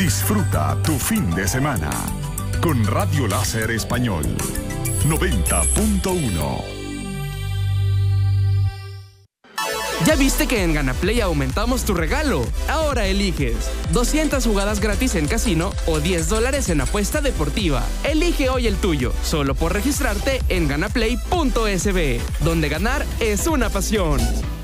Disfruta tu fin de semana con Radio Láser Español 90.1. ¿Ya viste que en Ganaplay aumentamos tu regalo? Ahora eliges 200 jugadas gratis en casino o $10 en apuesta deportiva. Elige hoy el tuyo, solo por registrarte en ganaplay.sb, donde ganar es una pasión.